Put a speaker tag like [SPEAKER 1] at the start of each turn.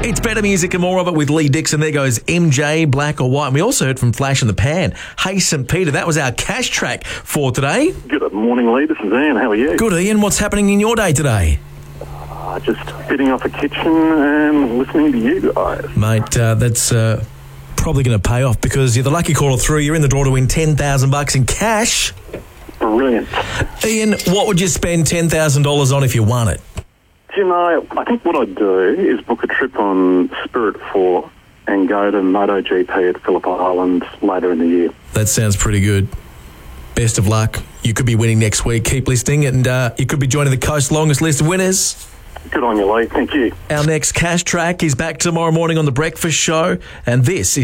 [SPEAKER 1] It's better music and more of it with Lee Dixon. There goes MJ, Black or White. And we also heard from Flash in the Pan. Hey, St. Peter, that was our cash track for today.
[SPEAKER 2] Good morning, Lee. This is Ian. How are you?
[SPEAKER 1] Good, Ian. What's happening in your day today?
[SPEAKER 2] Just fitting off a kitchen and listening to you guys.
[SPEAKER 1] Mate, that's probably going to pay off because you're the lucky caller through. You're in the draw to win $10,000 in cash.
[SPEAKER 2] Brilliant.
[SPEAKER 1] Ian, what would you spend $10,000 on if you won it?
[SPEAKER 2] Do you know, I think what I'd do is book a trip on Spirit 4 and go to MotoGP at Phillip Island later in the year.
[SPEAKER 1] That sounds pretty good. Best of luck. You could be winning next week. Keep listening and you could be joining the Coast's longest list of winners.
[SPEAKER 2] Good on you, Lee. Thank you.
[SPEAKER 1] Our next cash track is back tomorrow morning on The Breakfast Show, and this is